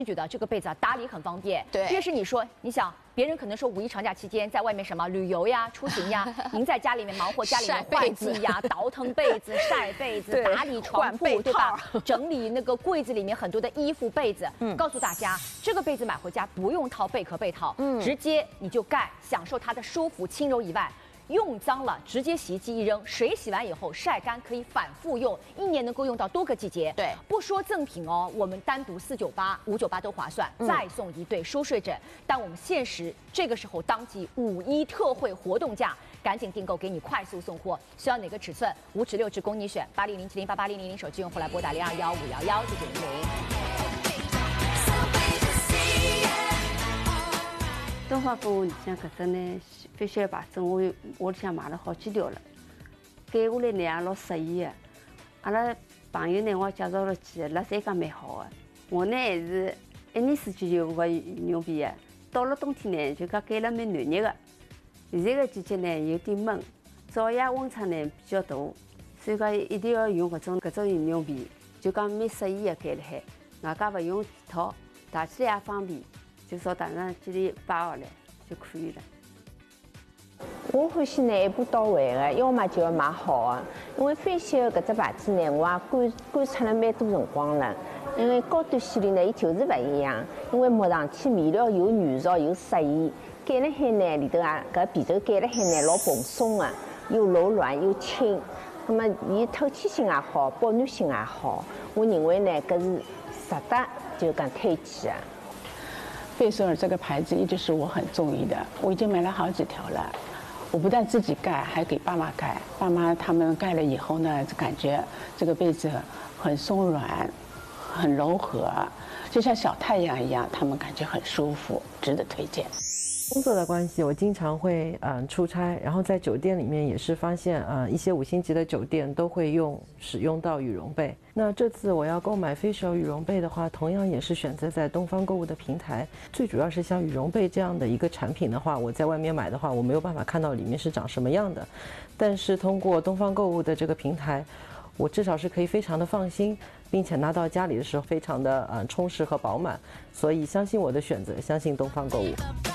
觉得这个被子啊打理很方便， 对越是你说，你想别人可能说五一长假期间在外面什么旅游呀、出行呀，您在家里面忙活家里面换季呀、倒腾被子、晒被子、打理床铺，对吧？整理那个柜子里面很多的衣服、被子。告诉大家，这个被子买回家不用套贝壳被套，直接你就盖，享受它的舒服轻柔以外。 用脏了直接洗衣机一扔，水洗完以后晒干可以反复用，一年能够用到多个季节。 对， 不说赠品哦，我们单独498、598都划算，再送一对舒睡枕。但我们限时这个时候当季5·1特惠活动价，赶紧订购，给你快速送货。需要哪个尺寸？5尺、6尺供你选。8007088000手机用户来拨打0215119910。 东方购物里向搿只呢，飞雪牌子我里向买了好几条了，盖下来呢也老适宜的。阿拉朋友呢，我介绍了几个，辣侪讲蛮好的。我呢还是一年四季就勿羽绒被的，到了冬天呢就讲盖了蛮暖热的。现在个季节呢有点闷，早夜温差呢比较大，所以讲一定要用搿种羽绒被，就讲蛮适宜的盖辣海，外加勿用皮套，汏起来也方便。 就少打上几粒8号来就可以了。 我欢喜呢一步到位的，要么就要买好的。因为飞雪搿只牌子呢，我也观察了蛮多辰光了。因为高端系列呢，伊就是勿一样。因为摸上去面料又软糯又适宜，盖辣海呢里头啊，搿被头盖辣海呢老蓬松的，又柔软又轻。那么伊透气性也好，保暖性也好。我认为呢，搿是值得就讲推荐的。 贝舍尔这个牌子一直是我很中意的，我已经买了好几条了。我不但自己盖，还给爸妈盖。爸妈他们盖了以后呢，感觉这个被子很松软，很柔和，就像小太阳一样，他们感觉很舒服，值得推荐。 工作的关系，我经常会出差，然后在酒店里面也是发现一些5星级的酒店都会使用到羽绒被。那这次我要购买Fisher羽绒被的话，同样也是选择在东方购物的平台。最主要是像羽绒被这样的一个产品的话，我在外面买的话，我没有办法看到里面是长什么样的。但是通过东方购物的这个平台，我至少是可以非常的放心，并且拿到家里的时候非常的充实和饱满。所以相信我的选择，相信东方购物。